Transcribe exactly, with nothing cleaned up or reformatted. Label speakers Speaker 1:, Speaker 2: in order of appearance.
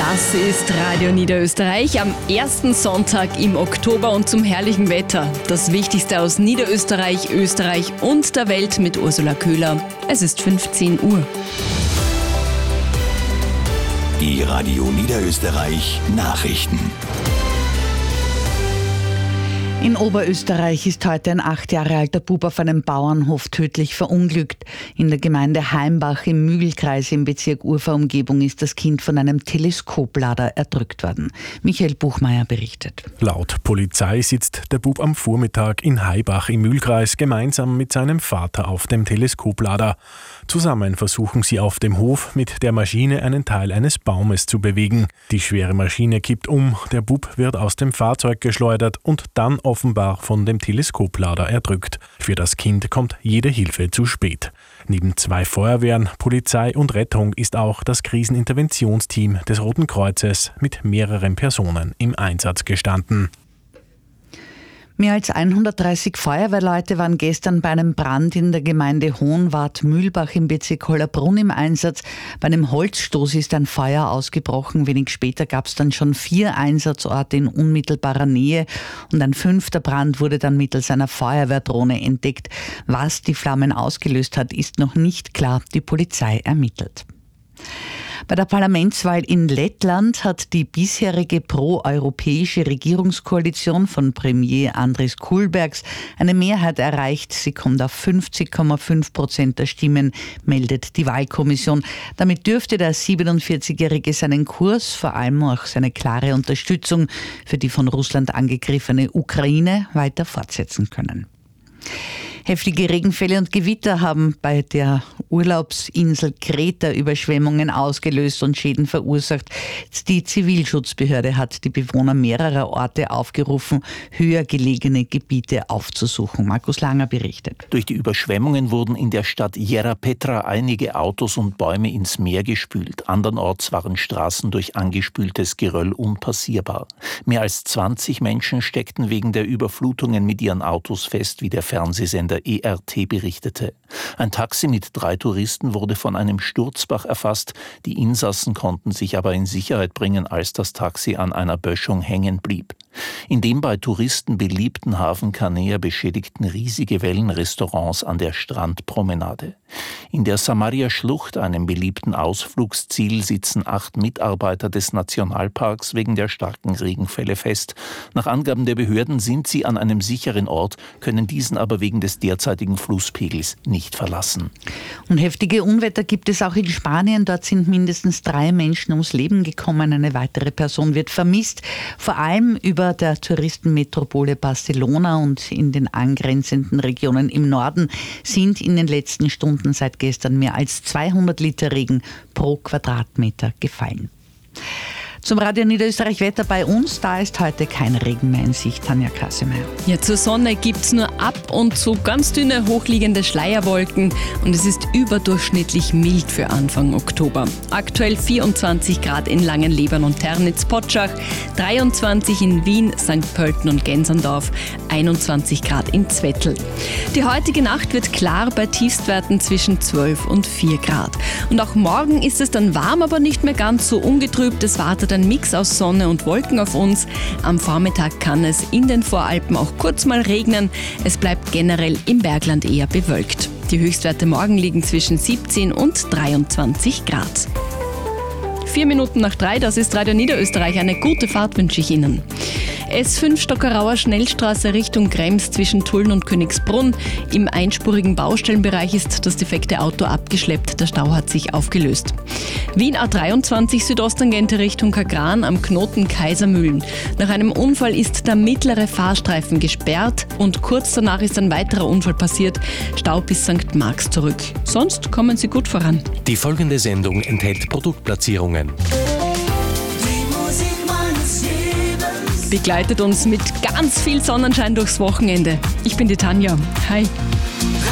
Speaker 1: Das ist Radio Niederösterreich am ersten Sonntag im Oktober und zum herrlichen Wetter. Das Wichtigste aus Niederösterreich, Österreich und der Welt mit Ursula Köhler. Es ist fünfzehn Uhr.
Speaker 2: Die Radio Niederösterreich Nachrichten.
Speaker 3: In Oberösterreich ist heute ein acht Jahre alter Bub auf einem Bauernhof tödlich verunglückt. In der Gemeinde Heimbach im Mühlkreis im Bezirk Urfahr-Umgebung ist das Kind von einem Teleskoplader erdrückt worden. Michael Buchmeier berichtet.
Speaker 4: Laut Polizei sitzt der Bub am Vormittag in Heimbach im Mühlkreis gemeinsam mit seinem Vater auf dem Teleskoplader. Zusammen versuchen sie auf dem Hof mit der Maschine einen Teil eines Baumes zu bewegen. Die schwere Maschine kippt um, der Bub wird aus dem Fahrzeug geschleudert und dann offenbar von dem Teleskoplader erdrückt. Für das Kind kommt jede Hilfe zu spät. Neben zwei Feuerwehren, Polizei und Rettung ist auch das Kriseninterventionsteam des Roten Kreuzes mit mehreren Personen im Einsatz gestanden.
Speaker 3: Mehr als hundertdreißig Feuerwehrleute waren gestern bei einem Brand in der Gemeinde Hohenwart-Mühlbach im Bezirk Hollabrunn im Einsatz. Bei einem Holzstoß ist ein Feuer ausgebrochen. Wenig später gab es dann schon vier Einsatzorte in unmittelbarer Nähe und ein fünfter Brand wurde dann mittels einer Feuerwehrdrohne entdeckt. Was die Flammen ausgelöst hat, ist noch nicht klar. Die Polizei ermittelt. Bei der Parlamentswahl in Lettland hat die bisherige pro-europäische Regierungskoalition von Premier Andris Kulbergs eine Mehrheit erreicht. Sie kommt auf fünfzig Komma fünf Prozent der Stimmen, meldet die Wahlkommission. Damit dürfte der siebenundvierzigjährige seinen Kurs, vor allem auch seine klare Unterstützung für die von Russland angegriffene Ukraine, weiter fortsetzen können. Heftige Regenfälle und Gewitter haben bei der Urlaubsinsel Kreta Überschwemmungen ausgelöst und Schäden verursacht. Die Zivilschutzbehörde hat die Bewohner mehrerer Orte aufgerufen, höher gelegene Gebiete aufzusuchen. Markus Langer berichtet.
Speaker 5: Durch die Überschwemmungen wurden in der Stadt Jerapetra einige Autos und Bäume ins Meer gespült. Andernorts waren Straßen durch angespültes Geröll unpassierbar. Mehr als zwanzig Menschen steckten wegen der Überflutungen mit ihren Autos fest, wie der Fernsehsender E R T berichtete. Ein Taxi mit drei Touristen wurde von einem Sturzbach erfasst. Die Insassen konnten sich aber in Sicherheit bringen, als das Taxi an einer Böschung hängen blieb. In dem bei Touristen beliebten Hafen Canea beschädigten riesige Wellen Restaurants an der Strandpromenade. In der Samaria-Schlucht, einem beliebten Ausflugsziel, sitzen acht Mitarbeiter des Nationalparks wegen der starken Regenfälle fest. Nach Angaben der Behörden sind sie an einem sicheren Ort, können diesen aber wegen des derzeitigen Flusspegels nicht verlassen.
Speaker 3: Und heftige Unwetter gibt es auch in Spanien. Dort sind mindestens drei Menschen ums Leben gekommen. Eine weitere Person wird vermisst. Vor allem über der Touristenmetropole Barcelona und in den angrenzenden Regionen im Norden sind in den letzten Stunden seit gestern mehr als zweihundert Liter Regen pro Quadratmeter gefallen. Zum Radio Niederösterreich Wetter bei uns, da ist heute kein Regen mehr in Sicht. Tanja Krassemeyer.
Speaker 1: Ja, zur Sonne gibt's nur ab und zu ganz dünne, hochliegende Schleierwolken und es ist überdurchschnittlich mild für Anfang Oktober. Aktuell vierundzwanzig Grad in Langenlebern und Ternitz-Potschach, dreiundzwanzig in Wien, Sankt Pölten und Gensendorf, einundzwanzig Grad in Zwettl. Die heutige Nacht wird klar bei Tiefstwerten zwischen zwölf und vier Grad. Und auch morgen ist es dann warm, aber nicht mehr ganz so ungetrübt. Es wartet ein Mix aus Sonne und Wolken auf uns. Am Vormittag kann es in den Voralpen auch kurz mal regnen. Es bleibt generell im Bergland eher bewölkt. Die Höchstwerte morgen liegen zwischen siebzehn und dreiundzwanzig Grad. Vier Minuten nach drei, das ist Radio Niederösterreich. Eine gute Fahrt wünsche ich Ihnen. S fünf Stockerauer Schnellstraße Richtung Krems zwischen Tulln und Königsbrunn. Im einspurigen Baustellenbereich ist das defekte Auto abgeschleppt. Der Stau hat sich aufgelöst. Wien A dreiundzwanzig Südosttangente Richtung Kagran am Knoten Kaisermühlen. Nach einem Unfall ist der mittlere Fahrstreifen gesperrt und kurz danach ist ein weiterer Unfall passiert. Stau bis Sankt Marx zurück. Sonst kommen Sie gut voran.
Speaker 6: Die folgende Sendung enthält Produktplatzierungen.
Speaker 1: Begleitet uns mit ganz viel Sonnenschein durchs Wochenende. Ich bin die Tanja. Hi.